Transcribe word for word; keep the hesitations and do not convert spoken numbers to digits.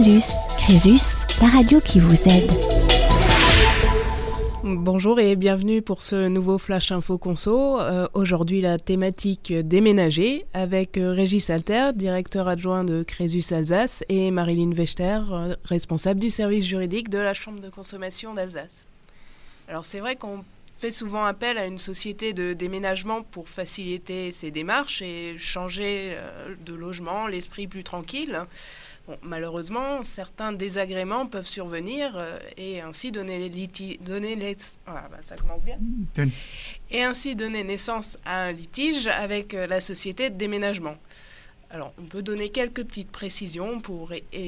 Crésus. Crésus, la radio qui vous aide. Bonjour et bienvenue pour ce nouveau Flash Info Conso. Euh, aujourd'hui, la thématique déménager avec euh, Régis Alter, directeur adjoint de Crésus Alsace, et Marilyn Wechter, euh, responsable du service juridique de la Chambre de consommation d'Alsace. Alors c'est vrai qu'on fait souvent appel à une société de déménagement pour faciliter ces démarches et changer euh, de logement, l'esprit plus tranquille. Bon, malheureusement, certains désagréments peuvent survenir euh, et ainsi donner les liti- donner les ah, bah, ça commence bien. Et ainsi donner naissance à un litige avec euh, la société de déménagement. Alors, on peut donner quelques petites précisions pour é-